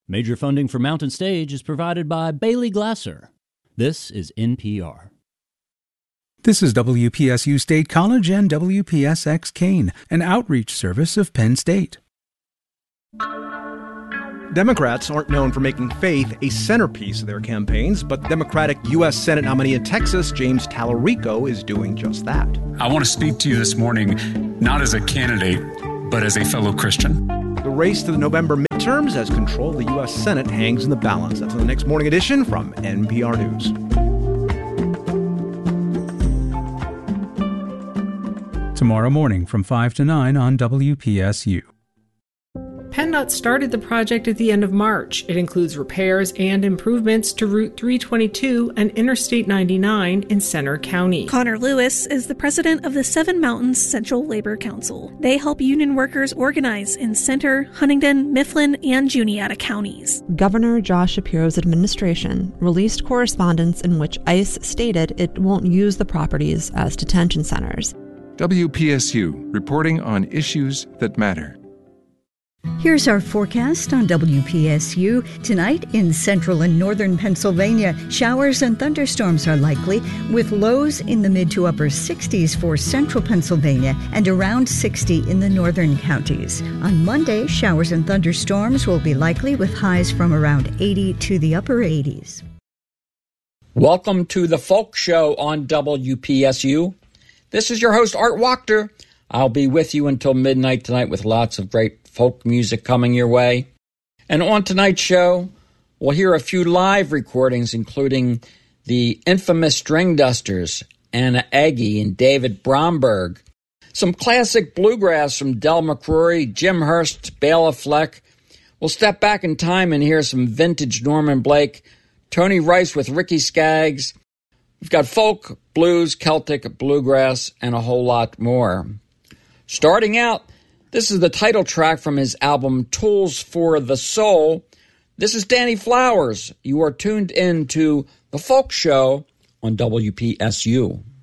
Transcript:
Major funding for Mountain Stage is provided by Bailey Glasser. This is NPR. This is WPSU State College and WPSX Kane, an outreach service of Penn State. Democrats aren't known for making faith a centerpiece of their campaigns, but Democratic U.S. Senate nominee in Texas, James Tallarico, is doing just that. I want to speak to you this morning, not as a candidate, but as a fellow Christian. The race to the November midterms as control of the U.S. Senate hangs in the balance. That's on the next morning edition from NPR News. Tomorrow morning from 5 to 9 on WPSU. PennDOT started the project at the end of March. It includes repairs and improvements to Route 322 and Interstate 99 in Centre County. Connor Lewis is the president of the Seven Mountains Central Labor Council. They help union workers organize in Centre, Huntingdon, Mifflin, and Juniata counties. Governor Josh Shapiro's administration released correspondence in which ICE stated it won't use the properties as detention centers. WPSU, reporting on issues that matter. Here's our forecast on WPSU. Tonight in central and northern Pennsylvania, showers and thunderstorms are likely, with lows in the mid to upper 60s for central Pennsylvania and around 60 in the northern counties. On Monday, showers and thunderstorms will be likely with highs from around 80 to the upper 80s. Welcome to the Folk Show on WPSU. This is your host, Art Wachter. I'll be with you until midnight tonight with lots of great folk music coming your way. And on tonight's show, we'll hear a few live recordings, including the infamous String Dusters, Anna Aggie and David Bromberg, some classic bluegrass from Del McCrory, Jim Hurst, Bela Fleck. We'll step back in time and hear some vintage Norman Blake, Tony Rice with Ricky Skaggs. We've got folk, blues, Celtic, bluegrass, and a whole lot more. Starting out, this is the title track from his album Tools for the Soul. This is Danny Flowers. You are tuned in to The Folk Show on WPSU.